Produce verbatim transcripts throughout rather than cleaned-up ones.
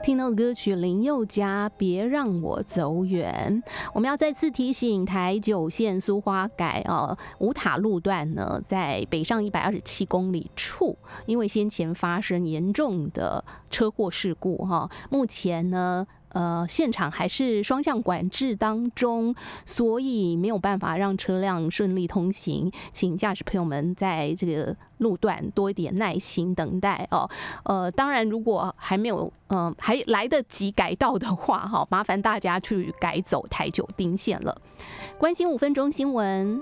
听到的歌曲林宥嘉《别让我走远》。我们要再次提醒台九线苏花改哦五塔路段呢，在北上一百二十七公里处，因为先前发生严重的车祸事故哈，目前呢。呃，现场还是双向管制当中，所以没有办法让车辆顺利通行，请驾驶朋友们在这个路段多一点耐心等待哦。呃，当然，如果还没有呃还来得及改道的话，哈，麻烦大家去改走台九丁线了。关心五分钟新闻。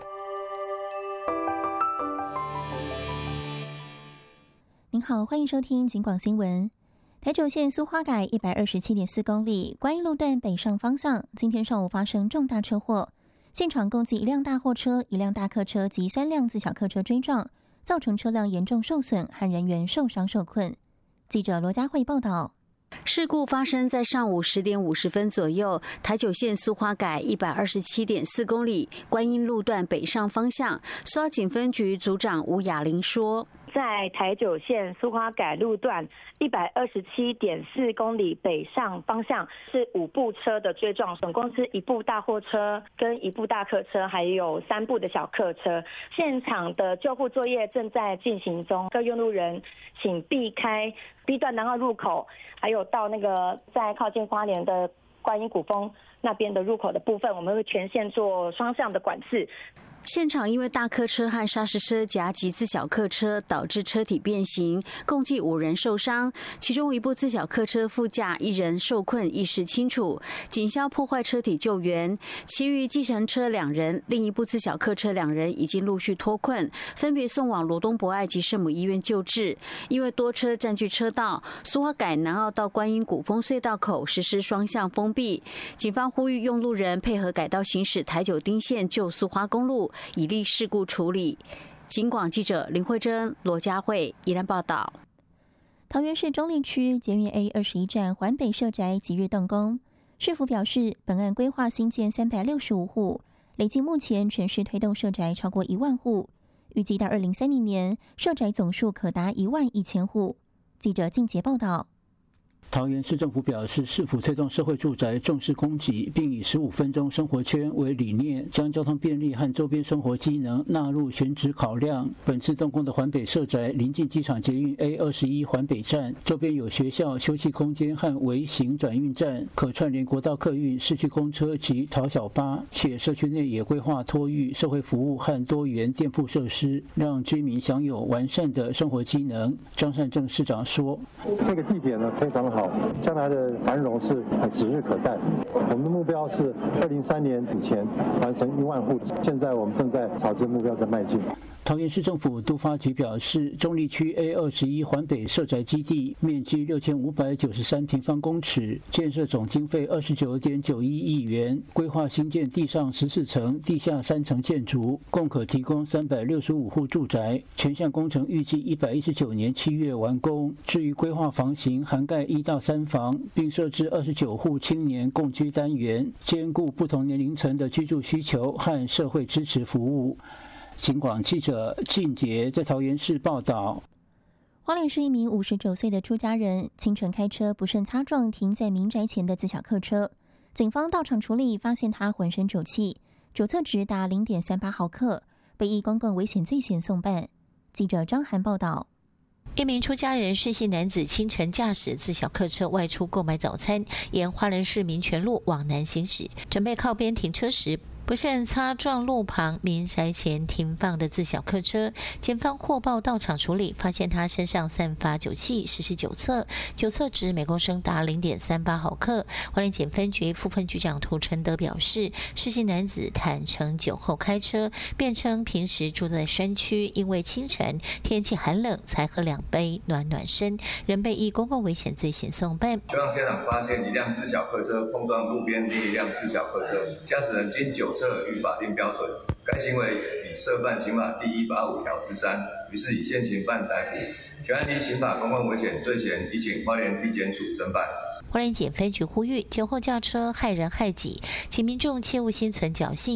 您好，欢迎收听警广新闻。台九线苏花改一百二十七点四公里观音路段北上方向，今天上午发生重大车祸，现场共计一辆大货车、一辆大客车及三辆自小客车追撞，造成车辆严重受损和人员受伤受困。记者罗佳慧报道。 事故发生在上午十点五十分左右，台九线苏花改一百二十七点四公里观音路段北上方向，苏澳警分局组长吴雅玲说。 在台九线苏花改路段一百二十七点四公里北上方向，是五部车的追撞，总共是一部大货车跟一部大客车，还有三部的小客车。现场的救护作业正在进行中，各用路人请避开 B 段南澳入口，还有到那个在靠近花莲的观音古峰那边的入口的部分，我们会全线做双向的管制。 现场因为大客车和砂石车夹击自小客车，导致车体变形，共计五人受伤，其中一部自小客车副驾一人受困，意识清楚，警消破坏车体救援，其余计程车两人，另一部自小客车两人已经陆续脱困，分别送往罗东博爱及圣母医院救治。因为多车占据车道，苏花改南澳到观音古峰隧道口实施双向封闭，警方呼吁用路人配合改道行驶台九丁线旧苏花公路，以利事故处理。警广记者林慧珍、罗佳慧宜兰报道。 桃园市中坜区捷运 A 二十一站环北社宅即日动工，市府表示，本案规划新建三百六十五户，累计目前全市推动社宅超过一万户，预计到二零三零年，社宅总数可达一万一千户。记者静杰报道。 桃园市政府表示，市府推动社会住宅重视供给，并以十五分钟生活圈为理念，将交通便利和周边生活机能纳入选址考量。本次动工的环北社宅临近机场捷运 A 二十一环北站，周边有学校、休憩空间和微型转运站，可串联国道客运、市区公车及桃小巴，且社区内也规划托育、社会服务和多元店铺设施，让居民享有完善的生活机能。张善政市长说：“ 这个地点呢非常好。”将来的繁荣是很指日可待。我们的目标是二零三年以前完成一万户，现在我们正在朝这个目标在迈进。 桃园市政府都发局表示，中坜区 A 二十一环北社宅基地面积六千五百九十三平方公尺，建设总经费二十九点九一亿元，规划新建地上十四层、地下三层建筑，共可提供三百六十五户住宅。全项工程预计一百一十九年七月完工。至于规划房型，涵盖一到三房，并设置二十九户青年共居单元，兼顾不同年龄层的居住需求和社会支持服务。警广记者静杰在桃园市报道。 花莲市一名五十九岁的出家人清晨开车不慎擦撞停在民宅前的自小客车，警方到场处理，发现他浑身酒气，酒测值达 零点三八毫克，被依公共危险罪嫌送办。记者张涵报道。 一名出家人氏姓男子清晨驾驶自小客车外出购买早餐，沿花莲市民权路往南行驶，准备靠边停车时，不慎擦撞路旁民宅前停放的自小客车，检方获报到场处理，发现他身上散发酒气，实施酒测，酒测值每公升达 零点三八毫克。花莲检分局副分局长涂承德表示，氏姓男子坦承酒后开车，辩称平时住在山区，因为清晨天气寒冷才喝两杯暖暖身，仍被依公共危险罪嫌送办。 就让现场发现一辆自小客车碰撞路边另一辆自小客车，驾驶人经酒测与法定标准，该行为已涉犯刑法第一百八十五条之三，于是以现行犯逮捕。全案依刑法公共危险罪嫌，已请花莲地检署侦办。 花莲检分局呼吁，酒后驾车害人害己，请民众切勿心存侥幸。